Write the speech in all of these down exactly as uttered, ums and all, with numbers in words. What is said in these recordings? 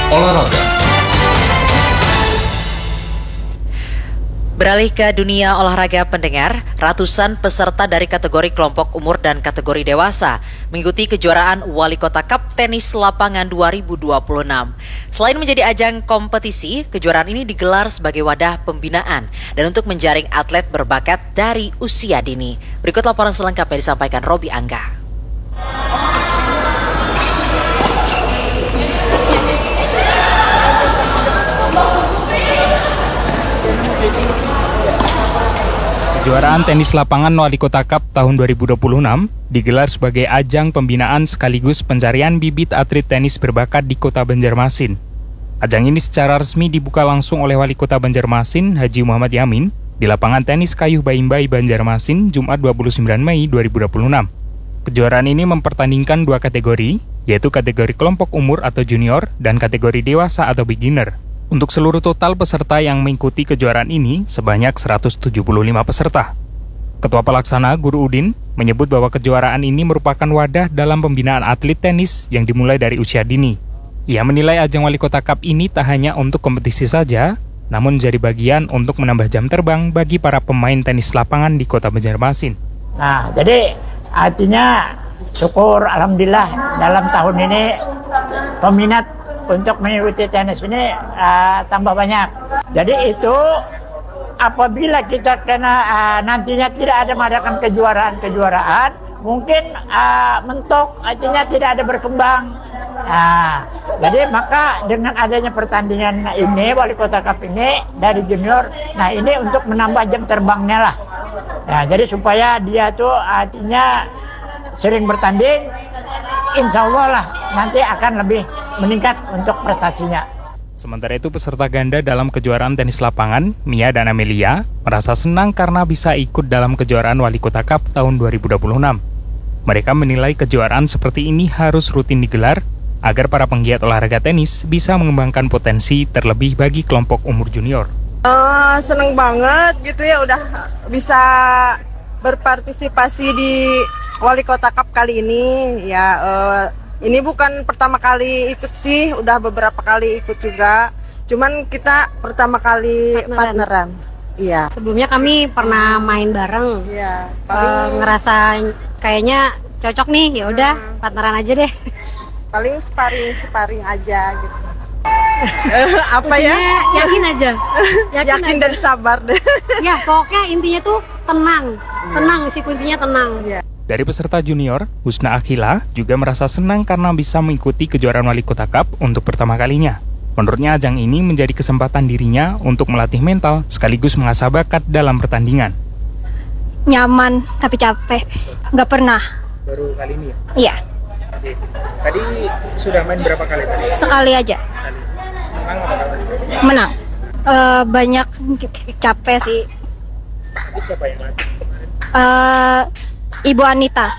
olahraga. Beralih ke dunia olahraga pendengar, ratusan peserta dari kategori kelompok umur dan kategori dewasa mengikuti kejuaraan Wali Kota Cup Tenis Lapangan dua ribu dua puluh enam. Selain menjadi ajang kompetisi, kejuaraan ini digelar sebagai wadah pembinaan dan untuk menjaring atlet berbakat dari usia dini. Berikut laporan selengkapnya disampaikan Robi Angga. Kejuaraan tenis lapangan Wali Kota Cup tahun dua ribu dua puluh enam digelar sebagai ajang pembinaan sekaligus pencarian bibit atlet tenis berbakat di Kota Banjarmasin. Ajang ini secara resmi dibuka langsung oleh Wali Kota Banjarmasin, Haji Muhammad Yamin, di lapangan tenis Kayuh Baimbai, Banjarmasin, Jumat dua puluh sembilan Mei dua ribu dua puluh enam. Kejuaraan ini mempertandingkan dua kategori, yaitu kategori kelompok umur atau junior dan kategori dewasa atau beginner. Untuk seluruh total peserta yang mengikuti kejuaraan ini sebanyak seratus tujuh puluh lima peserta. Ketua Pelaksana Guru Udin menyebut bahwa kejuaraan ini merupakan wadah dalam pembinaan atlet tenis yang dimulai dari usia dini. Ia menilai ajang Wali Kota Cup ini tak hanya untuk kompetisi saja, namun menjadi bagian untuk menambah jam terbang bagi para pemain tenis lapangan di Kota Banjarmasin. Nah, jadi artinya syukur alhamdulillah dalam tahun ini peminat untuk mengikuti tenis ini uh, tambah banyak. Jadi itu apabila kita kena uh, nantinya tidak ada mengadakan kejuaraan-kejuaraan, mungkin uh, mentok artinya tidak ada berkembang. Nah, jadi maka dengan adanya pertandingan ini, Wali Kota Cup ini dari junior, nah ini untuk menambah jam terbangnya lah. Nah, jadi supaya dia tuh artinya sering bertanding, insya Allah lah nanti akan lebih meningkat untuk prestasinya. Sementara itu peserta ganda dalam kejuaraan tenis lapangan, Mia dan Amelia, merasa senang karena bisa ikut dalam kejuaraan Wali Kota Cup tahun dua ribu dua puluh enam. Mereka menilai kejuaraan seperti ini harus rutin digelar agar para penggiat olahraga tenis bisa mengembangkan potensi terlebih bagi kelompok umur junior. Uh, seneng banget gitu ya udah bisa berpartisipasi di Wali Kota Cup kali ini ya. Uh, ini bukan pertama kali ikut sih, udah beberapa kali ikut juga. Cuman kita pertama kali partneran. partneran. Iya. Sebelumnya kami pernah main bareng. Iya. Paling... Uh, ngerasa kayaknya cocok nih, ya udah hmm. partneran aja deh. Paling sparring sparring aja gitu. Apa Ujinya ya? Yakin aja. Yakin, yakin aja. dan sabar deh. Ya pokoknya intinya tuh tenang, tenang sih kuncinya tenang. Ya. Dari peserta junior, Husna Akhila juga merasa senang karena bisa mengikuti kejuaraan Wali Kota Cup untuk pertama kalinya. Menurutnya ajang ini menjadi kesempatan dirinya untuk melatih mental sekaligus mengasah bakat dalam pertandingan. Nyaman tapi capek, nggak pernah. Baru kali ini ya? Iya. Tadi sudah main berapa kali tadi? Sekali aja. Sekali. Menang atau kalah? Menang. Uh, banyak capek sih. Tadi siapa yang latih kemarin? Uh, Ibu Anita.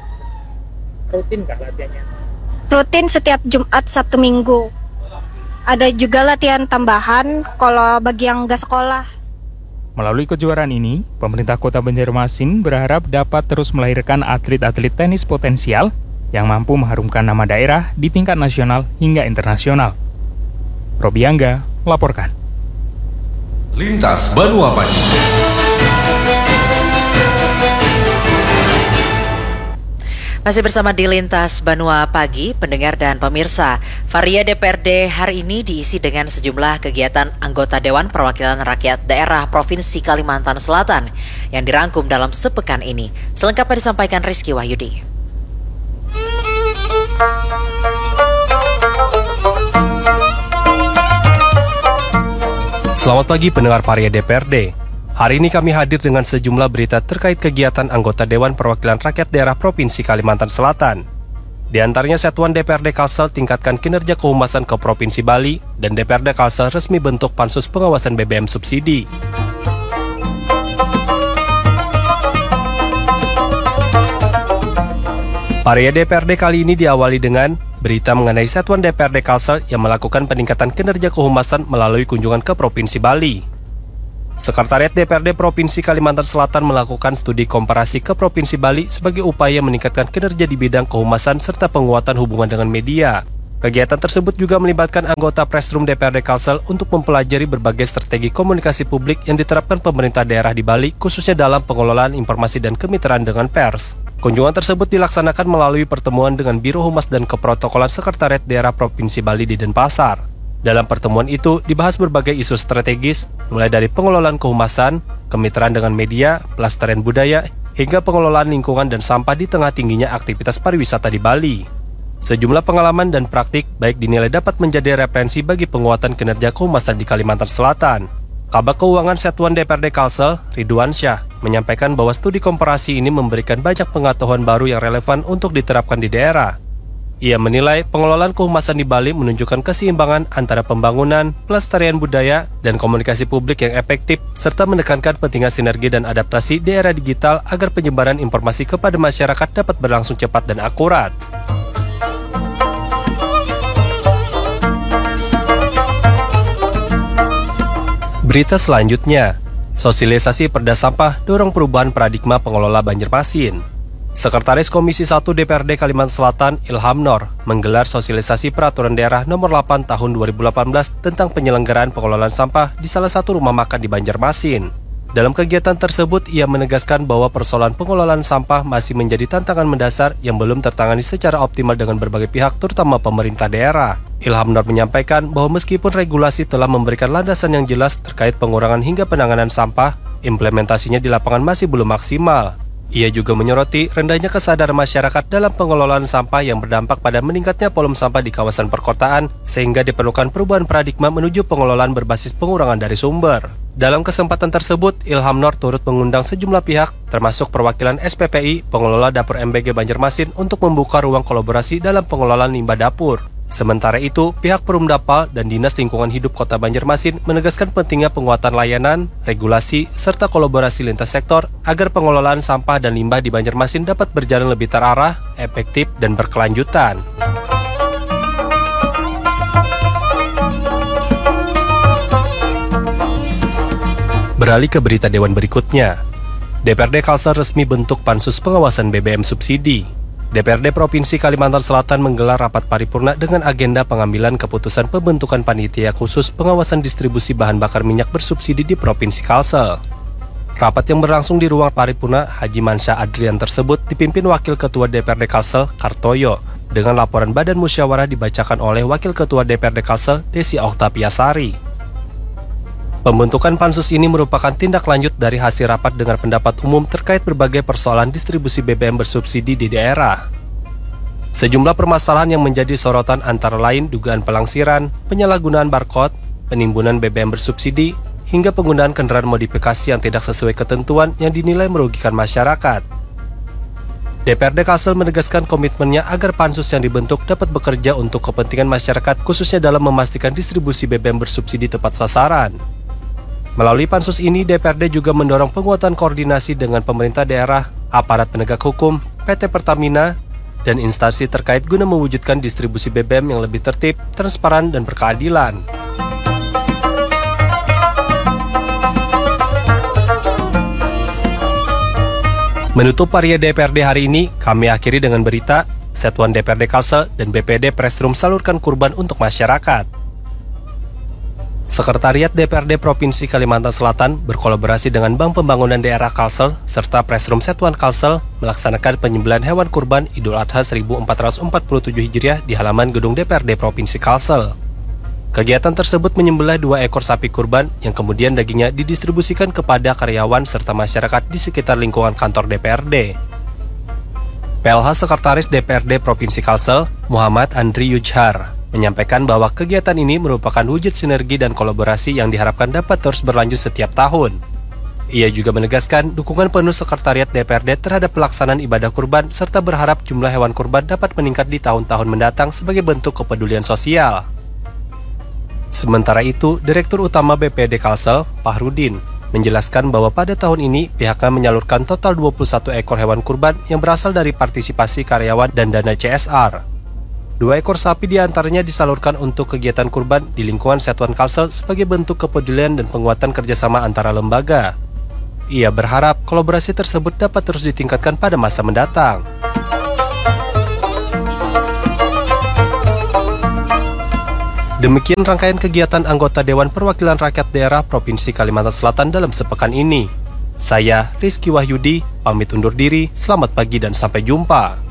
Rutin kah latihannya? Rutin setiap Jumat, Sabtu, Minggu. Ada juga latihan tambahan kalau bagi yang nggak sekolah. Melalui kejuaraan ini, pemerintah Kota Banjarmasin berharap dapat terus melahirkan atlet-atlet tenis potensial yang mampu mengharumkan nama daerah di tingkat nasional hingga internasional. Robi Angga, laporkan. Lintas Banua Pagi. Masih bersama di Lintas Banua Pagi, pendengar dan pemirsa. Varia D P R D hari ini diisi dengan sejumlah kegiatan anggota Dewan Perwakilan Rakyat Daerah Provinsi Kalimantan Selatan yang dirangkum dalam sepekan ini. Selengkapnya disampaikan Rizky Wahyudi. Selamat pagi pendengar Varia D P R D. Hari ini kami hadir dengan sejumlah berita terkait kegiatan anggota Dewan Perwakilan Rakyat Daerah Provinsi Kalimantan Selatan. Di antaranya Satuan D P R D Kalsel tingkatkan kinerja kehumasan ke Provinsi Bali dan D P R D Kalsel resmi bentuk Pansus Pengawasan B B M Subsidi. Varia D P R D kali ini diawali dengan berita mengenai Satuan D P R D Kalsel yang melakukan peningkatan kinerja kehumasan melalui kunjungan ke Provinsi Bali. Sekretariat D P R D Provinsi Kalimantan Selatan melakukan studi komparasi ke Provinsi Bali sebagai upaya meningkatkan kinerja di bidang kehumasan serta penguatan hubungan dengan media. Kegiatan tersebut juga melibatkan anggota Pressroom D P R D Kalsel untuk mempelajari berbagai strategi komunikasi publik yang diterapkan pemerintah daerah di Bali, khususnya dalam pengelolaan informasi dan kemitraan dengan pers. Kunjungan tersebut dilaksanakan melalui pertemuan dengan Biro Humas dan Keprotokolan Sekretariat Daerah Provinsi Bali di Denpasar. Dalam pertemuan itu dibahas berbagai isu strategis, mulai dari pengelolaan kehumasan, kemitraan dengan media, pelestarian budaya, hingga pengelolaan lingkungan dan sampah di tengah tingginya aktivitas pariwisata di Bali. Sejumlah pengalaman dan praktik baik dinilai dapat menjadi referensi bagi penguatan kinerja kehumasan di Kalimantan Selatan. Kabag Keuangan Satuan D P R D Kalsel, Ridwan Syah, menyampaikan bahwa studi komparasi ini memberikan banyak pengetahuan baru yang relevan untuk diterapkan di daerah. Ia menilai pengelolaan kehumasan di Bali menunjukkan keseimbangan antara pembangunan, pelestarian budaya, dan komunikasi publik yang efektif, serta menekankan pentingnya sinergi dan adaptasi di era digital agar penyebaran informasi kepada masyarakat dapat berlangsung cepat dan akurat. Berita selanjutnya, sosialisasi perda sampah dorong perubahan paradigma pengelola Banjarmasin. Sekretaris Komisi satu D P R D Kalimantan Selatan, Ilham Nur, menggelar sosialisasi Peraturan Daerah Nomor delapan Tahun dua ribu delapan belas tentang penyelenggaraan pengelolaan sampah di salah satu rumah makan di Banjarmasin. Dalam kegiatan tersebut, ia menegaskan bahwa persoalan pengelolaan sampah masih menjadi tantangan mendasar yang belum tertangani secara optimal dengan berbagai pihak, terutama pemerintah daerah. Ilham Nur menyampaikan bahwa meskipun regulasi telah memberikan landasan yang jelas terkait pengurangan hingga penanganan sampah, implementasinya di lapangan masih belum maksimal. Ia juga menyoroti rendahnya kesadaran masyarakat dalam pengelolaan sampah yang berdampak pada meningkatnya volume sampah di kawasan perkotaan, sehingga diperlukan perubahan paradigma menuju pengelolaan berbasis pengurangan dari sumber. Dalam kesempatan tersebut, Ilham Nur turut mengundang sejumlah pihak, termasuk perwakilan S P P I, pengelola dapur M B G Banjarmasin untuk membuka ruang kolaborasi dalam pengelolaan limbah dapur. Sementara itu, pihak Perumdapal dan Dinas Lingkungan Hidup Kota Banjarmasin menegaskan pentingnya penguatan layanan, regulasi, serta kolaborasi lintas sektor agar pengelolaan sampah dan limbah di Banjarmasin dapat berjalan lebih terarah, efektif, dan berkelanjutan. Beralih ke berita Dewan berikutnya. D P R D Kalsel resmi bentuk Pansus Pengawasan B B M Subsidi. D P R D Provinsi Kalimantan Selatan menggelar rapat paripurna dengan agenda pengambilan keputusan pembentukan panitia khusus pengawasan distribusi bahan bakar minyak bersubsidi di Provinsi Kalsel. Rapat yang berlangsung di ruang paripurna Haji Mansyah Adrian tersebut dipimpin Wakil Ketua D P R D Kalsel, Kartoyo, dengan laporan Badan Musyawarah dibacakan oleh Wakil Ketua D P R D Kalsel, Desi Oktaviasari. Pembentukan pansus ini merupakan tindak lanjut dari hasil rapat dengar pendapat umum terkait berbagai persoalan distribusi B B M bersubsidi di daerah. Sejumlah permasalahan yang menjadi sorotan antara lain dugaan pelangsiran, penyalahgunaan barcode, penimbunan B B M bersubsidi, hingga penggunaan kendaraan modifikasi yang tidak sesuai ketentuan yang dinilai merugikan masyarakat. D P R D Kalsel menegaskan komitmennya agar pansus yang dibentuk dapat bekerja untuk kepentingan masyarakat, khususnya dalam memastikan distribusi B B M bersubsidi tepat sasaran. Melalui pansus ini, D P R D juga mendorong penguatan koordinasi dengan pemerintah daerah, aparat penegak hukum, P T Pertamina, dan instansi terkait guna mewujudkan distribusi B B M yang lebih tertib, transparan, dan berkeadilan. Menutup Parya D P R D hari ini, kami akhiri dengan berita, Satuan D P R D Kalsel dan B P D Pressroom salurkan kurban untuk masyarakat. Sekretariat D P R D Provinsi Kalimantan Selatan berkolaborasi dengan Bank Pembangunan Daerah Kalsel serta Pressroom Satuan Kalsel melaksanakan penyembelihan hewan kurban Idul Adha seribu empat ratus empat puluh tujuh Hijriah di halaman gedung D P R D Provinsi Kalsel. Kegiatan tersebut menyembelih dua ekor sapi kurban yang kemudian dagingnya didistribusikan kepada karyawan serta masyarakat di sekitar lingkungan kantor D P R D. P L H Sekretaris D P R D Provinsi Kalsel, Muhammad Andri Yujhar, menyampaikan bahwa kegiatan ini merupakan wujud sinergi dan kolaborasi yang diharapkan dapat terus berlanjut setiap tahun. Ia juga menegaskan dukungan penuh Sekretariat D P R D terhadap pelaksanaan ibadah kurban serta berharap jumlah hewan kurban dapat meningkat di tahun-tahun mendatang sebagai bentuk kepedulian sosial. Sementara itu, Direktur Utama B P D Kalsel, Fahrudin, menjelaskan bahwa pada tahun ini pihaknya menyalurkan total dua puluh satu ekor hewan kurban yang berasal dari partisipasi karyawan dan dana C S R. Dua ekor sapi diantaranya disalurkan untuk kegiatan kurban di lingkungan Satuan Kalsel sebagai bentuk kepedulian dan penguatan kerjasama antara lembaga. Ia berharap kolaborasi tersebut dapat terus ditingkatkan pada masa mendatang. Demikian rangkaian kegiatan anggota Dewan Perwakilan Rakyat Daerah Provinsi Kalimantan Selatan dalam sepekan ini. Saya, Rizky Wahyudi, pamit undur diri, selamat pagi dan sampai jumpa.